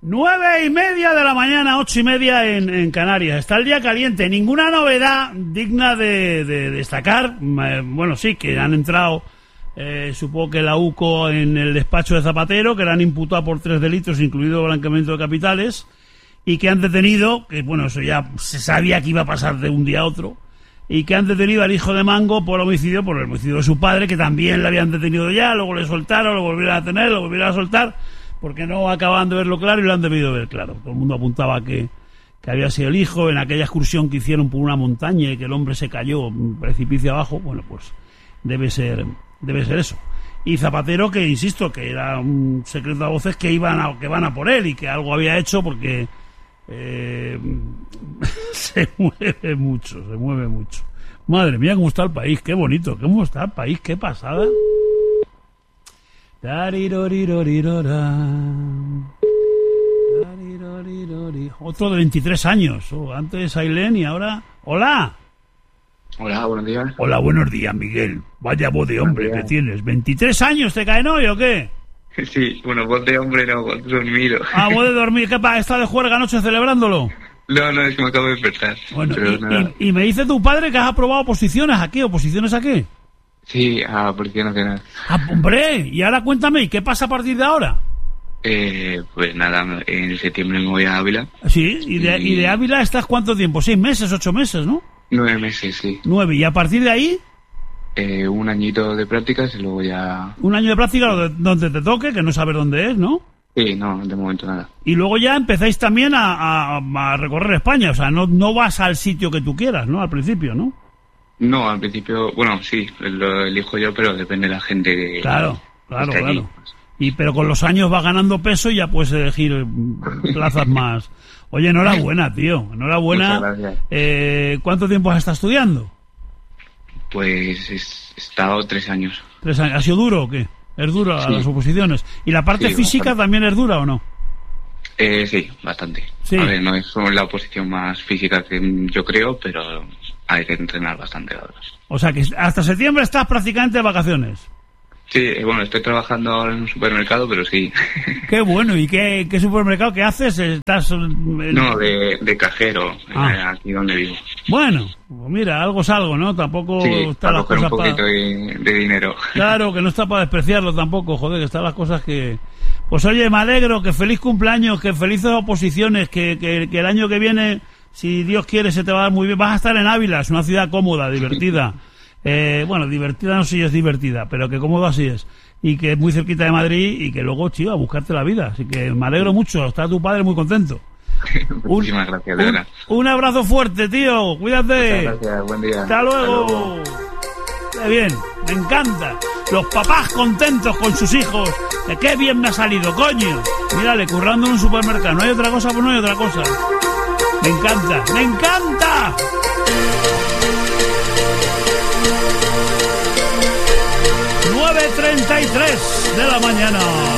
9:30 de la mañana, 8:30 en Canarias. Está el día caliente. Ninguna novedad digna de destacar. Bueno, sí, que han entrado, supongo que la UCO en el despacho de Zapatero, que le han imputado por 3 delitos, incluido blanqueamiento de capitales, y que han detenido, que bueno, eso ya se sabía que iba a pasar de un día a otro, y que han detenido al hijo de Mango por el homicidio de su padre, que también le habían detenido ya, luego le soltaron, lo volvieron a detener, lo volvieron a soltar, porque no acababan de verlo claro y lo han debido ver claro. Todo el mundo apuntaba que había sido el hijo en aquella excursión que hicieron por una montaña y que el hombre se cayó un precipicio abajo. Bueno, pues debe ser eso. Y Zapatero, que insisto, que era un secreto a voces que van a por él y que algo había hecho porque se mueve mucho. Madre mía, cómo está el país, qué bonito, cómo está el país, qué pasada. Otro de 23 años. Antes Ailén y ahora... ¡Hola! Hola, buenos días. Hola, buenos días, Miguel. Vaya voz de hombre que tienes. ¿23 años te caen hoy o qué? Sí, bueno, voz de hombre no, voz dormido. Ah, voz de dormir. ¿Qué pasa? ¿Está de juerga anoche celebrándolo? No, es que me acabo de despertar. Bueno, y me dice tu padre que has aprobado oposiciones a qué. ¿Oposiciones a qué? Sí, a Policía Nacional. Ah, hombre, y ahora cuéntame, ¿y qué pasa a partir de ahora? Pues nada, en septiembre me voy a Ávila. Sí, ¿y de Ávila estás cuánto tiempo? 6 meses, 8 meses, ¿no? 9 meses, sí. 9, ¿y a partir de ahí? Un añito de prácticas y luego ya... Un año de práctica donde te toque, que no sabes dónde es, ¿no? Sí, no, de momento nada. Y luego ya empezáis también a recorrer España, o sea, no vas al sitio que tú quieras, ¿no? Al principio, ¿no? No, al principio, bueno, sí, lo elijo yo, pero depende de la gente que... Claro. Pero con los años vas ganando peso y ya puedes elegir plazas más. Oye, enhorabuena, tío, enhorabuena. Muchas gracias. ¿Cuánto tiempo has estado estudiando? Pues he estado 3 años. 3 años. ¿Ha sido duro o qué? ¿Es duro sí. Las oposiciones? ¿Y la parte física bastante. También es dura o no? Sí, bastante. Sí. A ver, no es la oposición más física que yo creo, pero hay que entrenar bastante, la verdad. O sea que hasta septiembre estás prácticamente de vacaciones. Sí, bueno, estoy trabajando ahora en un supermercado, pero sí. Qué bueno, ¿y qué supermercado qué haces? ¿Estás No, de cajero, aquí donde vivo. Bueno, pues mira, algo es algo, ¿no? Tampoco sí, está las cosas un poquito de dinero. Claro, que no está para despreciarlo tampoco, joder, que están las cosas que... Pues oye, me alegro, que feliz cumpleaños, que felices oposiciones, que el año que viene, si Dios quiere, se te va a dar muy bien. Vas a estar en Ávila, es una ciudad cómoda, divertida. Bueno, divertida no sé si es divertida, pero que cómodo así es. Y que es muy cerquita de Madrid y que luego, chico, a buscarte la vida. Así que me alegro mucho, está tu padre muy contento. Muchísimas gracias, de verdad. Un abrazo fuerte, tío, cuídate. Muchas gracias, buen día. Hasta luego. Qué bien, me encanta. Los papás contentos con sus hijos. De qué bien me ha salido, coño. Mírale, currando en un supermercado. No hay otra cosa, pues no hay otra cosa. Me encanta, me encanta. 9:33 de la mañana.